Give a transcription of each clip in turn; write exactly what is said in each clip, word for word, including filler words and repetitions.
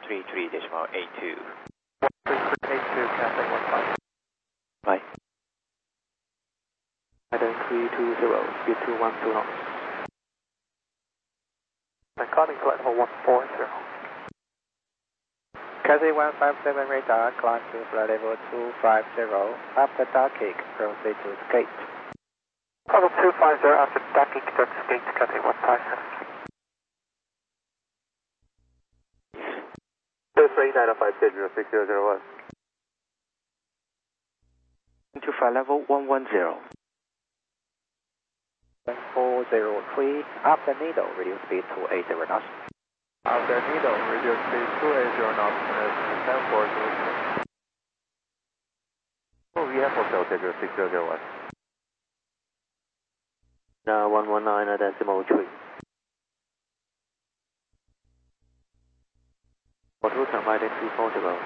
three three decimal eight two. three three eight two, Cathay one five. Bye. Item three two zero, speed two one two knots. Recording flight level one four zero. Cathay one five seven radar, climb to flight level two five zero. After darking, proceed to gate. Level two five zero, after darking, to gate, Cathay one five seven. two three nine five zero six zero zero one. To flight level one one zero. four zero three, after needle, reduce speed to eight zero knots. After needle, reduce speed to eight zero knots, and ten four zero zero. Oh, we have hotel zero six zero zero one. Uh, one one nine uh, decimal three. For two turn right three four zero.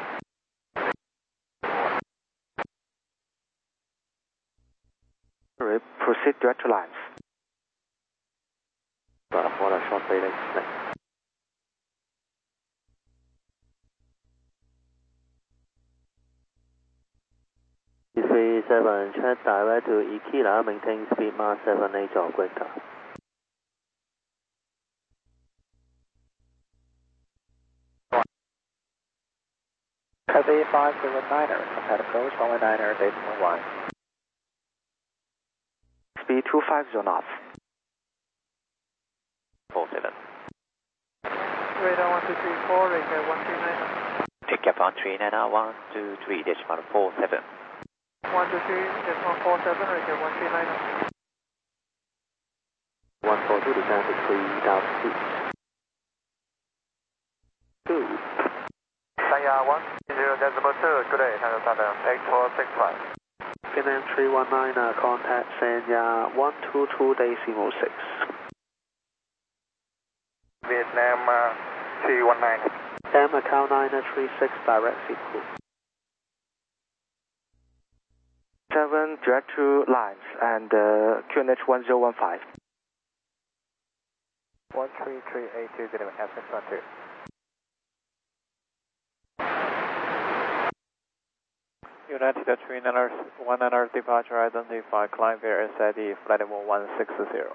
Proceed direct to lines. Uh, for a short delay. three seven, check direct to Ikila, maintain speed Mach seven eight or greater. Cathay five seven niner, contact approach one one niner, decimal one. Speed two five zero knots. four seven. Radar one two three four, radar one three nine. Take up on three nine one two three decimal four seven. one two three decimal four seven, radar one three nine. one four two, descend to three thousand feet. two. Sanya one zero decimal two, good day, Tango Southern eight four six five. Finland three one nine, uh, contact Sanya one two two decimal six. Vietnam uh, three one nine. M account nine three six, direct sequel. seven direct to lines and uh, Q N H one zero one five. one three three eight two, zero, F six one two. United three nine one nine departure identify, climb via S I D, flight level one six zero.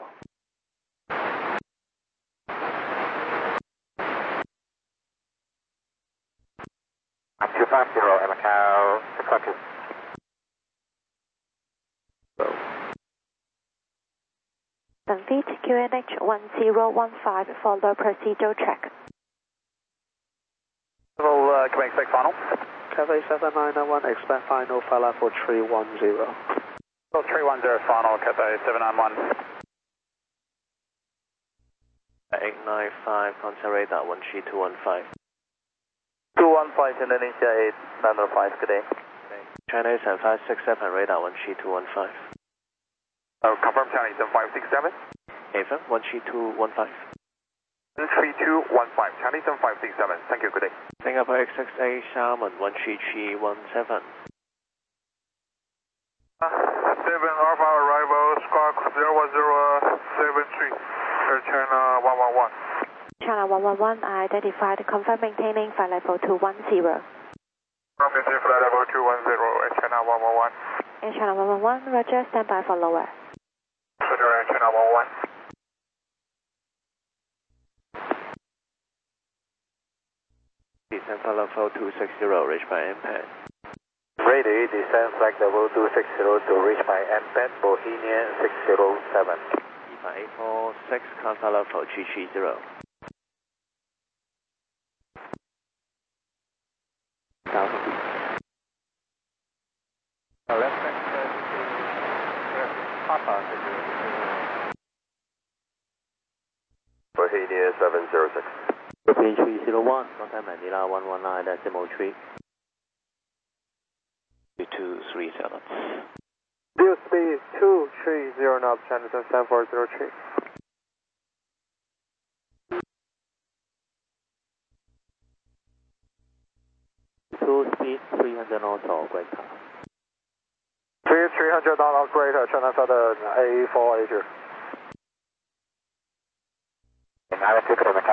two five zero, Macau six one two. seven feet, Q N H one zero one five, follow procedure check. Level, uh, can we expect final? Cathay seven nine one, expect final, flight level three one zero. Level three one zero, final, Cathay seven nine one. eight nine five, contact radar one three two one five. two one five, Indonesia eight nine five, good day. China seven five six seven, radar one three two one five. Oh, confirm Chinese seven five six seven. Ava one three two one five. one three two one five, Chinese seven five six seven, thank you, good day. Singapore X six eight, Xiamen one three three one seven. Uh, seven Alpha arrival, squawk zero one zero seven three, return uh, one one one. China one one one, identified, confirm maintaining flight level two one zero. From maintain flight level two one zero, and China one one one. And China one one one, roger, stand by for lower. Roger, and China one one one. Descend flight level two six zero, reach by M P A D. Ready, descend flight level two six zero to reach by M P A D, Bohemian six zero seven. eight four six, contact level three three zero. Thousand feet. Uh, left back, uh, Papa, Bohemian seven zero six. European three zero one, contact Manila one one nine decimal three. two two three seven. View speed two three zero knots, China seven four zero three. Two speed three hundred knots or greater. Speed three hundred knots or greater, China Southern A four eight zero.